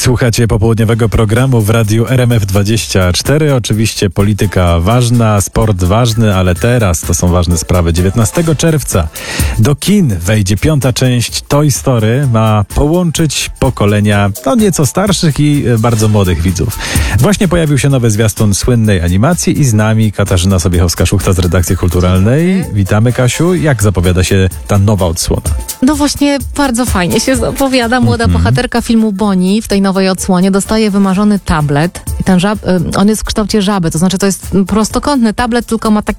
Słuchacie popołudniowego programu w radiu RMF24. Oczywiście polityka ważna, sport ważny, ale teraz to są ważne sprawy. 19 czerwca do kin wejdzie 5. część Toy Story. Ma połączyć pokolenia nieco starszych i bardzo młodych widzów. Właśnie pojawił się nowy zwiastun słynnej animacji i z nami Katarzyna Sobiechowska-Szuchta z redakcji kulturalnej. Witamy, Kasiu. Jak zapowiada się ta nowa odsłona? No właśnie, bardzo fajnie się zapowiada. Młoda bohaterka filmu Bonnie w tej nowej odsłonie dostaje wymarzony tablet. I ten on jest w kształcie żaby, to znaczy to jest prostokątny tablet, tylko ma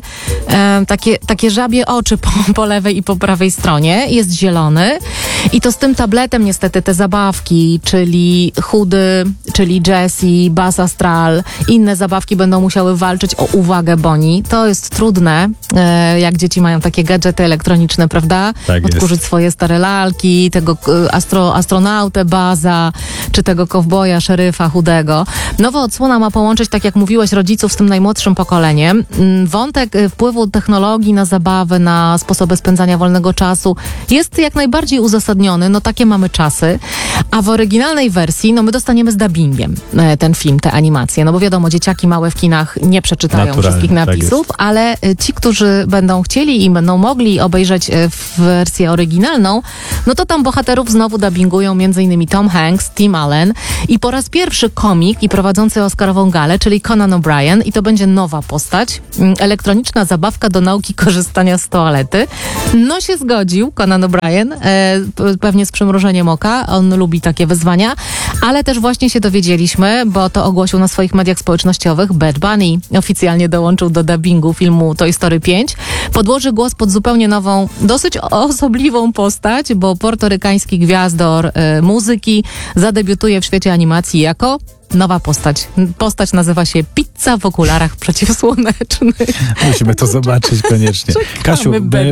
takie żabie oczy po lewej i po prawej stronie. Jest zielony i to z tym tabletem niestety te zabawki, czyli Chudy, czyli Jessie, Buzz Astral, inne zabawki będą musiały walczyć o uwagę Bonnie. To jest trudne, jak dzieci mają takie gadżety elektroniczne, prawda? Tak odkurzyć swoje stare lalki, tego astronautę Buzza, czy tego kowboja, szeryfa Chudego. Nowa odsłona ma połączyć, tak jak mówiłeś, rodziców z tym najmłodszym pokoleniem. Wątek wpływu technologii na zabawę, na sposoby spędzania wolnego czasu jest jak najbardziej uzasadniony, no takie mamy czasy. A w oryginalnej wersji, my dostaniemy z dubbingiem ten film, te animacje, no bo wiadomo, dzieciaki małe w kinach nie przeczytają wszystkich napisów, tak, ale ci, którzy będą chcieli i będą mogli obejrzeć wersję oryginalną, no to tam bohaterów znowu dubbingują m.in. Tom Hanks, Tim Allen i po raz pierwszy komik i prowadzący Oscarową galę, czyli Conan O'Brien, i to będzie nowa postać, elektroniczna zabawka do nauki korzystania z toalety. No się zgodził Conan O'Brien, pewnie z przymrużeniem oka, on lubi takie wyzwania, ale też właśnie się dowiedzieliśmy, bo to ogłosił na swoich mediach społecznościowych, Bad Bunny oficjalnie dołączył do dubbingu filmu Toy Story 5. Podłoży głos pod zupełnie nową, dosyć osobliwą postać, bo portorykański gwiazdor muzyki zadebiutuje w świecie animacji jako nowa postać. Postać nazywa się Pizza w okularach przeciwsłonecznych. Musimy to zobaczyć koniecznie. Kasiu,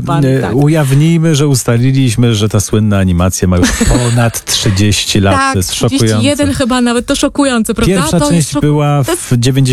ujawnijmy, że ustaliliśmy, że ta słynna animacja ma już ponad 30 lat. Tak, to jest szokujące. 31 chyba nawet, to szokujące, prawda? Pierwsza część była w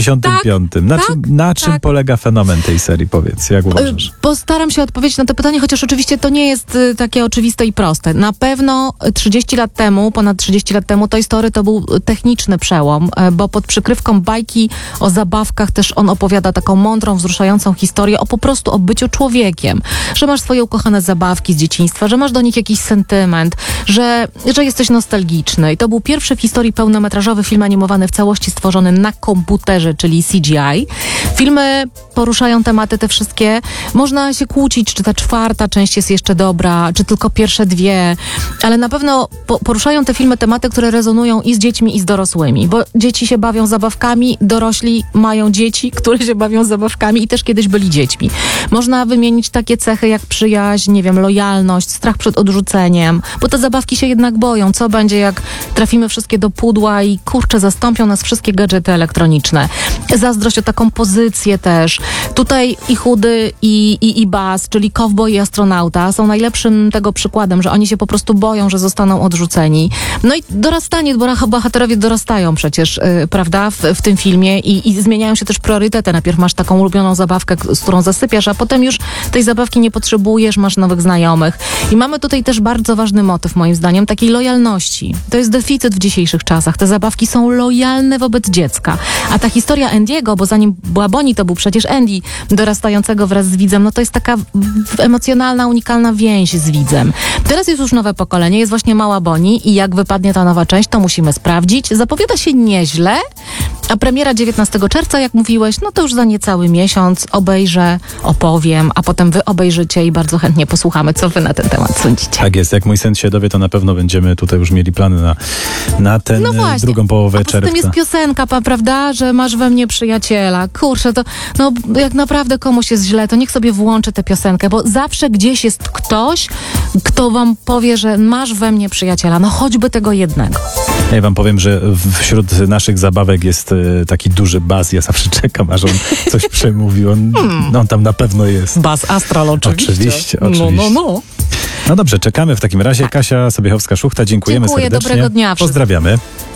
95. Na czym polega fenomen tej serii, powiedz, jak uważasz? Postaram się odpowiedzieć na to pytanie, chociaż oczywiście to nie jest takie oczywiste i proste. Na pewno 30 lat temu, ponad 30 lat temu Toy Story to był techniczny przełom, bo pod przykrywką bajki o zabawkach też on opowiada taką mądrą, wzruszającą historię o po prostu o byciu człowiekiem. Że masz swoje ukochane zabawki z dzieciństwa, że masz do nich jakiś sentyment, że jesteś nostalgiczny. I to był pierwszy w historii pełnometrażowy film animowany w całości stworzony na komputerze, czyli CGI. Filmy poruszają tematy te wszystkie. Można się kłócić, czy ta czwarta część jest jeszcze dobra, czy tylko pierwsze dwie, ale na pewno poruszają te filmy tematy, które rezonują i z dziećmi, i z dorosłymi, bo dzieci się bawią zabawkami, dorośli mają dzieci, które się bawią zabawkami i też kiedyś byli dziećmi. Można wymienić takie cechy jak przyjaźń, lojalność, strach przed odrzuceniem, bo te zabawki się jednak boją. Co będzie, jak trafimy wszystkie do pudła i zastąpią nas wszystkie gadżety elektroniczne. Zazdrość o taką pozycję też. Tutaj i Chudy, i Buzz, czyli kowboj i astronauta są najlepszym tego przykładem, że oni się po prostu boją, że zostaną odrzuceni. No i dorastanie, bo bohaterowie dorastają przecież, prawda, w tym filmie i zmieniają się też priorytety. Najpierw masz taką ulubioną zabawkę, z którą zasypiasz, a potem już tej zabawki nie potrzebujesz, masz nowych znajomych. I mamy tutaj też bardzo ważny motyw, moim zdaniem, takiej lojalności. To jest deficyt w dzisiejszych czasach. Te zabawki są lojalne wobec dziecka. A ta historia Andy'ego, bo zanim była Bonnie, to był przecież Andy, dorastającego wraz z widzem, no to jest taka emocjonalna, unikalna więź z widzem. Teraz jest już nowe pokolenie, jest właśnie mała Bonnie i jak wypadnie ta nowa część, to musimy sprawdzić. Zapowiada się nieźle, a premiera 19 czerwca, jak mówiłeś, no to już za niecały miesiąc obejrzę, opowiem, a potem wy obejrzycie i bardzo chętnie posłuchamy, co wy na ten temat sądzicie. Tak jest, jak mój syn się dowie, to na pewno będziemy tutaj już mieli plany na tę drugą połowę czerwca. A poza tym jest piosenka, prawda, że masz we mnie przyjaciela. Kurczę, to jak naprawdę komuś jest źle, to niech sobie włączy tę piosenkę, bo zawsze gdzieś jest ktoś, kto wam powie, że masz we mnie przyjaciela, choćby tego jednego. Ja wam powiem, że wśród naszych zabawek jest taki duży Buzz. Ja zawsze czekam, aż on coś przemówi. On tam na pewno jest. Buzz Astral oczywiście. No dobrze, czekamy w takim razie. Kasia Sobiechowska-Szuchta, dziękujemy serdecznie. Dobrego dnia. Pozdrawiamy.